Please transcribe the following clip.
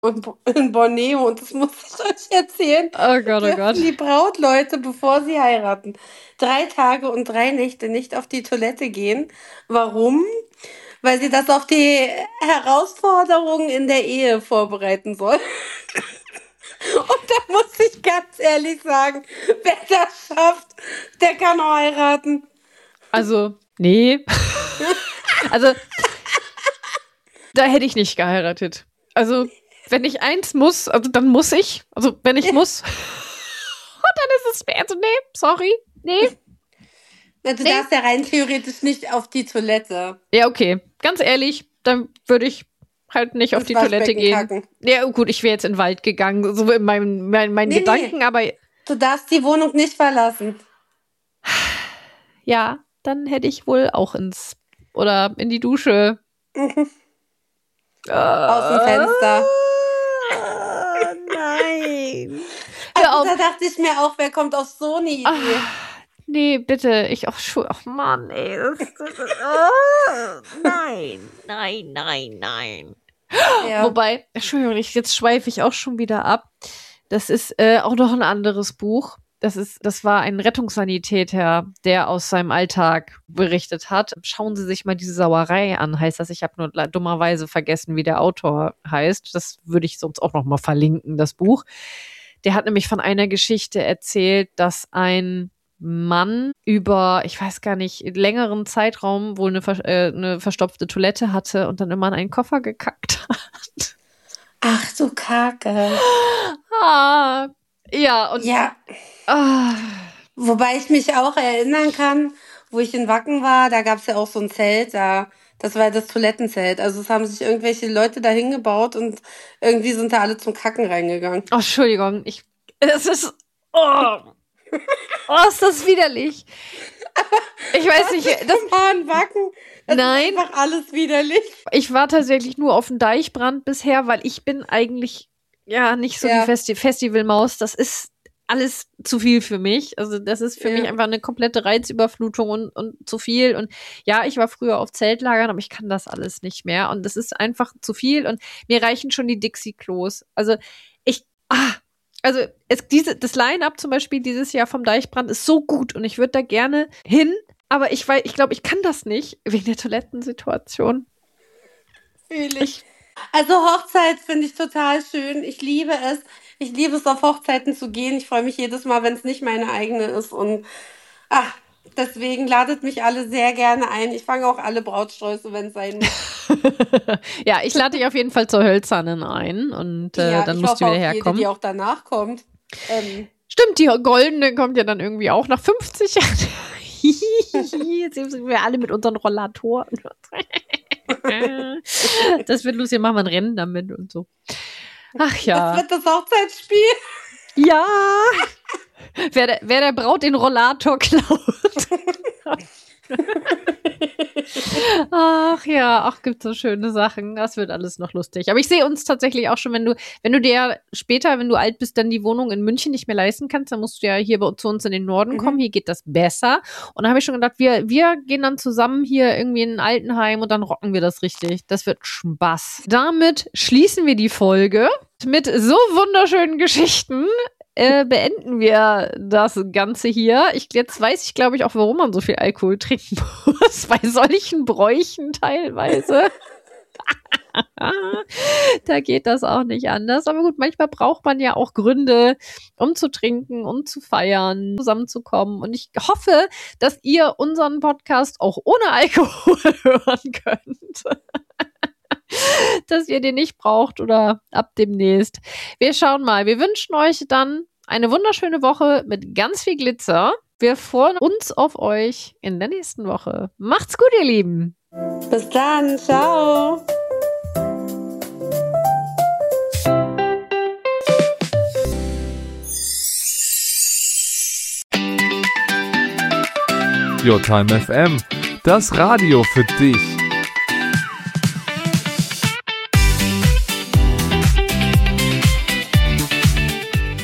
in Borneo und das muss ich euch erzählen. Oh Gott, oh Gott. Dürfen die Brautleute, bevor sie heiraten, 3 Tage und 3 Nächte nicht auf die Toilette gehen. Warum? Weil sie das auf die Herausforderungen in der Ehe vorbereiten soll. Und da muss ich ganz ehrlich sagen, wer das schafft, der kann auch heiraten. Also, nee. Also, da hätte ich nicht geheiratet. Also, wenn ich eins muss, also dann muss ich. Also, wenn ich muss. Und dann ist es mehr. Also, nee, sorry. Nee. Na, du darfst ja rein theoretisch nicht auf die Toilette. Ja, okay. Ganz ehrlich, dann würde ich halt nicht auf die Toilette gehen. Kacken. Ja, gut, ich wäre jetzt in den Wald gegangen, so in meinen Gedanken, aber. Du darfst die Wohnung nicht verlassen. Ja, dann hätte ich wohl auch oder in die Dusche. Aus dem Fenster. Nein. Also, da dachte ich mir auch, wer kommt auf so eine Idee? Nee, bitte. Ach Mann, ey. Nein. Ja. Wobei, Entschuldigung, jetzt schweife ich auch schon wieder ab. Das ist auch noch ein anderes Buch. Das war ein Rettungssanitäter, der aus seinem Alltag berichtet hat. Schauen Sie sich mal diese Sauerei an, heißt das. Ich habe nur dummerweise vergessen, wie der Autor heißt. Das würde ich sonst auch noch mal verlinken, das Buch. Der hat nämlich von einer Geschichte erzählt, dass ein Mann über, ich weiß gar nicht, längeren Zeitraum wohl eine verstopfte Toilette hatte und dann immer in einen Koffer gekackt hat. Ach du Kacke. Ja, und ja. Wobei ich mich auch erinnern kann, wo ich in Wacken war, da gab es ja auch so ein Zelt, das war das Toilettenzelt. Also es haben sich irgendwelche Leute da hingebaut und irgendwie sind da alle zum Kacken reingegangen. Oh, Entschuldigung, es ist, ist das widerlich. Ich weiß nicht, das war in Wacken. Nein. Ist einfach alles widerlich. Ich war tatsächlich nur auf dem Deichbrand bisher, weil ich bin eigentlich nicht so die Festivalmaus. Das ist alles zu viel für mich. Also das ist für mich einfach eine komplette Reizüberflutung und zu viel. Und ja, ich war früher auf Zeltlagern, aber ich kann das alles nicht mehr. Und das ist einfach zu viel. Und mir reichen schon die Dixie-Klos. Also das Line-Up zum Beispiel dieses Jahr vom Deichbrand ist so gut und ich würde da gerne hin. Aber ich glaube, ich kann das nicht wegen der Toilettensituation. Fühle ich. Also Hochzeit finde ich total schön. Ich liebe es. Ich liebe es, auf Hochzeiten zu gehen. Ich freue mich jedes Mal, wenn es nicht meine eigene ist. Und deswegen ladet mich alle sehr gerne ein. Ich fange auch alle Brautsträuße, wenn es sein muss. Ja, ich lade dich auf jeden Fall zur Hölzernen ein. Und dann musst du wieder herkommen. Die auch danach kommt. Stimmt, die goldene kommt ja dann irgendwie auch nach 50 Jahren. Jetzt sind wir alle mit unseren Rollatoren. Das wird lustig, machen wir ein Rennen damit und so. Ach ja. Das wird das Hochzeitsspiel. Ja. Wer der Braut den Rollator klaut. Ach ja, gibt so schöne Sachen. Das wird alles noch lustig. Aber ich sehe uns tatsächlich auch schon, wenn du dir später, wenn du alt bist, dann die Wohnung in München nicht mehr leisten kannst, dann musst du ja hier zu uns in den Norden kommen. Hier geht das besser. Und da habe ich schon gedacht, wir gehen dann zusammen hier irgendwie in ein Altenheim und dann rocken wir das richtig. Das wird Spaß. Damit schließen wir die Folge mit so wunderschönen Geschichten. Beenden wir das Ganze hier. Jetzt weiß ich, glaube ich, auch, warum man so viel Alkohol trinken muss. Bei solchen Bräuchen teilweise. Da geht das auch nicht anders. Aber gut, manchmal braucht man ja auch Gründe, um zu trinken, um zu feiern, zusammenzukommen. Und ich hoffe, dass ihr unseren Podcast auch ohne Alkohol hören könnt. Dass ihr den nicht braucht oder ab demnächst. Wir schauen mal. Wir wünschen euch dann eine wunderschöne Woche mit ganz viel Glitzer. Wir freuen uns auf euch in der nächsten Woche. Macht's gut, ihr Lieben. Bis dann. Ciao. Your Time FM, das Radio für dich.